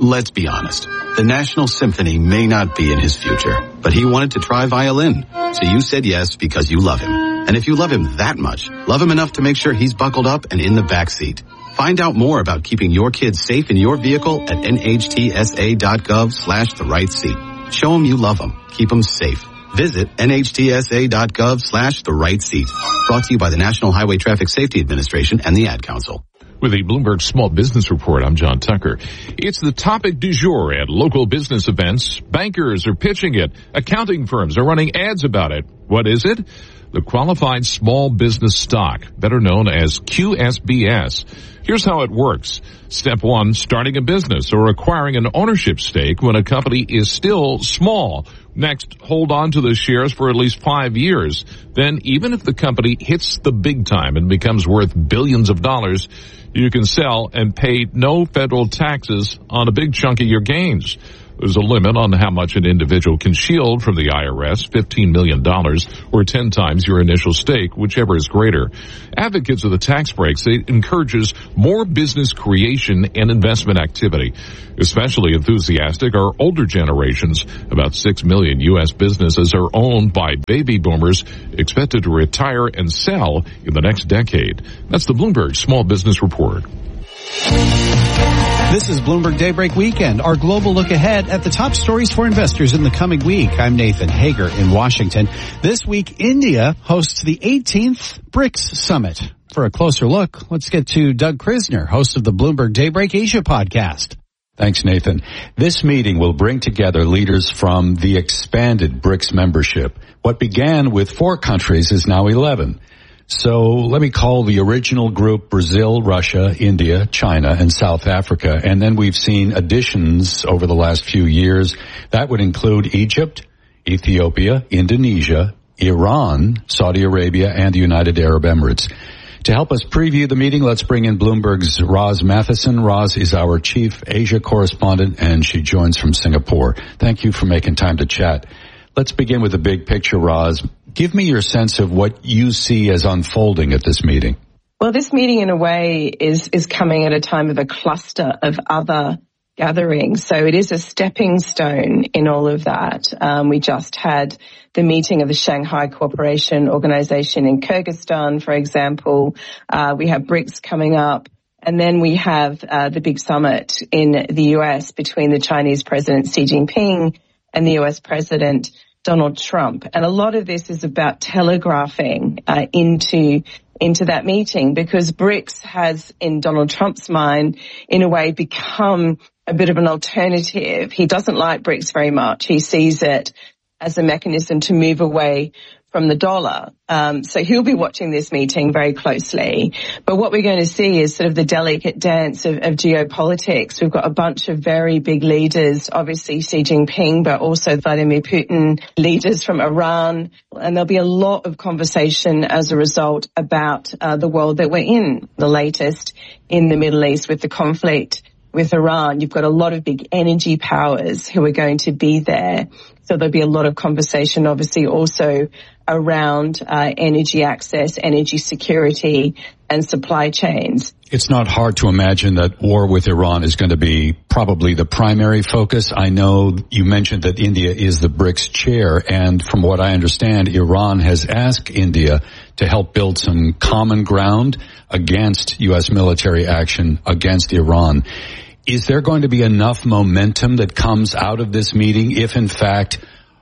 Let's be honest. The National Symphony may not be in his future, but he wanted to try violin. So you said yes because you love him. And if you love him that much, love him enough to make sure he's buckled up and in the back seat. Find out more about keeping your kids safe in your vehicle at nhtsa.gov/the right seat. Show him you love him. Keep him safe. Visit nhtsa.gov/the right seat. Brought to you by the National Highway Traffic Safety Administration and the Ad Council. With the Bloomberg Small Business Report, I'm John Tucker. It's the topic du jour at local business events. Bankers are pitching it. Accounting firms are running ads about it. What is it? The Qualified Small Business Stock, better known as QSBS. Here's how it works. Step 1, starting a business or acquiring an ownership stake when a company is still small. Next, hold on to the shares for at least 5 years. Then, even if the company hits the big time and becomes worth billions of dollars, you can sell and pay no federal taxes on a big chunk of your gains. There's a limit on how much an individual can shield from the IRS, $15 million, or 10 times your initial stake, whichever is greater. Advocates of the tax breaks say it encourages more business creation and investment activity. Especially enthusiastic are older generations. About 6 million U.S. businesses are owned by baby boomers expected to retire and sell in the next decade. That's the Bloomberg Small Business Report. This is Bloomberg Daybreak Weekend, our global look ahead at the top stories for investors in the coming week. I'm Nathan Hager in Washington. This week, India hosts the 18th BRICS Summit. For a closer look, let's get to Doug Krisner, host of the Bloomberg Daybreak Asia podcast. Thanks, Nathan. This meeting will bring together leaders from the expanded BRICS membership. What began with 4 countries is now 11. So let me call the original group Brazil, Russia, India, China, and South Africa. And then we've seen additions over the last few years. That would include Egypt, Ethiopia, Indonesia, Iran, Saudi Arabia, and the United Arab Emirates. To help us preview the meeting, let's bring in Bloomberg's Roz Matheson. Roz is our chief Asia correspondent, and she joins from Singapore. Thank you for making time to chat. Let's begin with the big picture, Roz. Give me your sense of what you see as unfolding at this meeting. Well, this meeting in a way is coming at a time of a cluster of other gatherings. So it is a stepping stone in all of that. We just had the meeting of the Shanghai Cooperation Organization in Kyrgyzstan, for example. We have BRICS coming up. And then we have the big summit in the U.S. between the Chinese President Xi Jinping and the U.S. President Donald Trump. And a lot of this is about telegraphing into that meeting, because BRICS has, in Donald Trump's mind, in a way become a bit of an alternative. He doesn't like BRICS very much. He sees it as a mechanism to move away from the dollar. So he'll be watching this meeting very closely. But what we're going to see is sort of the delicate dance of geopolitics. We've got a bunch of very big leaders, obviously Xi Jinping, but also Vladimir Putin, leaders from Iran. And there'll be a lot of conversation as a result about the world that we're in, the latest in the Middle East with the conflict with Iran. You've got a lot of big energy powers who are going to be there. So there'll be a lot of conversation, obviously, also around energy access, energy security, and supply chains. It's not hard to imagine that war with Iran is going to be probably the primary focus. I know you mentioned that India is the BRICS chair, and from what I understand, Iran has asked India to help build some common ground against U.S. military action against Iran. Is there going to be enough momentum that comes out of this meeting if, in fact,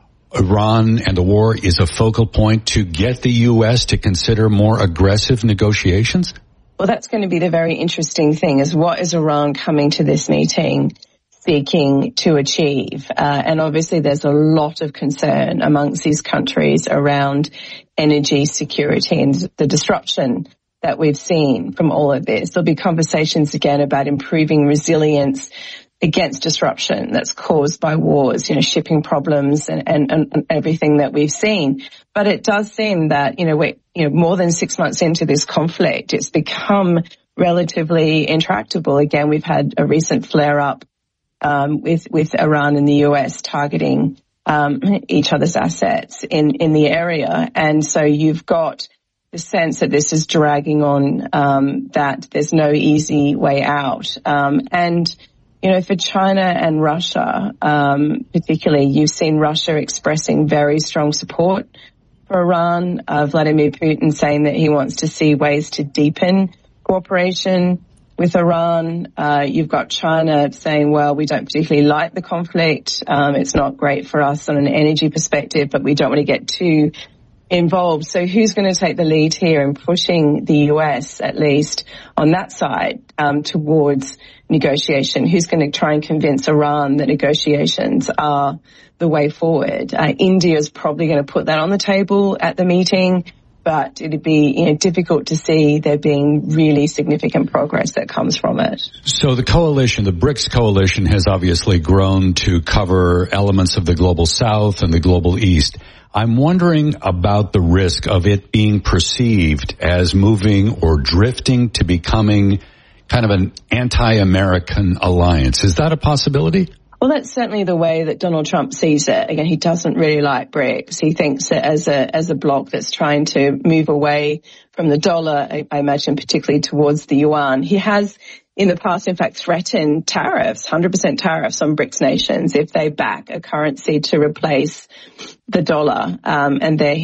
Iran and the war is a focal point to get the U.S. to consider more aggressive negotiations? Well, that's going to be the very interesting thing, is what is Iran coming to this meeting seeking to achieve? And obviously there's a lot of concern amongst these countries around energy security and the disruption that we've seen from all of this. There'll be conversations again about improving resilience against disruption that's caused by wars, shipping problems and everything that we've seen. But it does seem that, we're more than 6 months into this conflict, it's become relatively intractable. Again, we've had a recent flare-up with Iran and the US targeting each other's assets in the area. And so you've got the sense that this is dragging on, that there's no easy way out. And For China and Russia, particularly, you've seen Russia expressing very strong support for Iran. Vladimir Putin saying that he wants to see ways to deepen cooperation with Iran. You've got China saying, well, we don't particularly like the conflict. It's not great for us on an energy perspective, but we don't want to get too involved. So who's going to take the lead here in pushing the US, at least on that side, towards negotiation? Who's going to try and convince Iran that negotiations are the way forward? India's probably going to put that on the table at the meeting, but it'd be difficult to see there being really significant progress that comes from it. So the coalition, the BRICS coalition, has obviously grown to cover elements of the global south and the global east. I'm wondering about the risk of it being perceived as moving or drifting to becoming kind of an anti-American alliance. Is that a possibility? Well, that's certainly the way that Donald Trump sees it. Again, he doesn't really like BRICS. He thinks it as a bloc that's trying to move away from the dollar, I imagine, particularly towards the yuan. He has in the past, in fact, threatened tariffs, 100% tariffs on BRICS nations if they back a currency to replace the dollar. And there